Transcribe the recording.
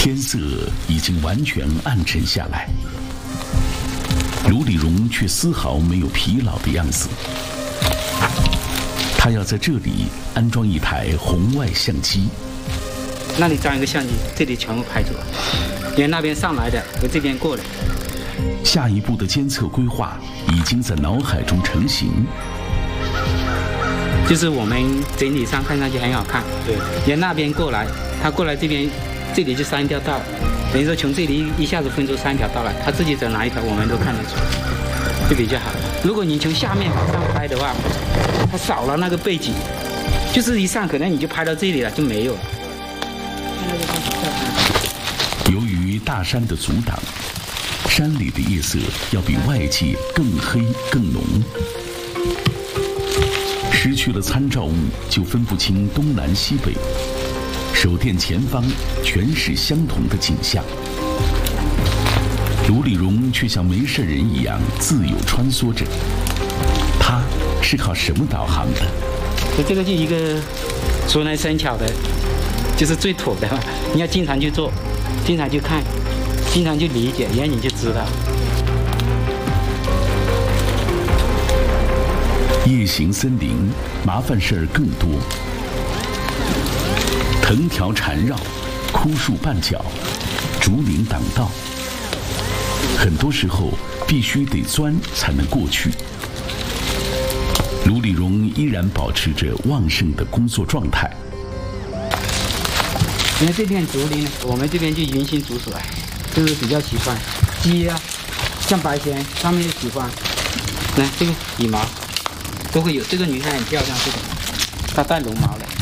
天色已经完全暗沉下来，卢丽蓉却丝毫没有疲劳的样子。她要在这里安装一台红外相机。 那里装一个相机，这里全部拍出来，连那边上来的和这边过来。 下一步的监测规划已经在脑海中成型。 就是我们整体上看上去很好看，对，连那边过来，他过来这边，这里就3条道，等于说从这里一下子分出3条道来，他自己走哪一条我们都看得出，就比较好。如果你从下面往上拍的话，它少了那个背景，就是一上可能你就拍到这里了就没有了。 由于大山的阻挡，山里的夜色要比外界更黑更浓。失去了参照物，就分不清东南西北。手电前方全是相同的景象，卢丽蓉却像没事人一样自由穿梭着。她是靠什么导航的？ 这个就一个熟能生巧的，就是最妥的。你要经常去做，经常去看，经常去理解，然后你就知道。 夜行森林，麻烦事儿更多。藤条缠绕，枯树绊脚，竹林挡道，很多时候必须得钻才能过去。卢丽蓉依然保持着旺盛的工作状态。 你看这片竹林呢，我们这边就云心竹水，就是比较喜欢鸡啊，像白仙他们也喜欢。来，这个羽毛都会有，这个女孩很漂亮，这个它带绒毛的。